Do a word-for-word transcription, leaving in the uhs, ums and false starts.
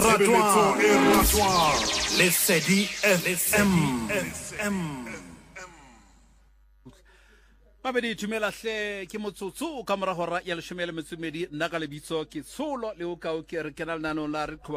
Tshebeletso e ratwang Lesedi F M. Mabedi tumela hle ke motsotso ka mora hora ya leshome le metsomedi nna ka lebitso ke tsholo le o ka o ke re kenal nano la re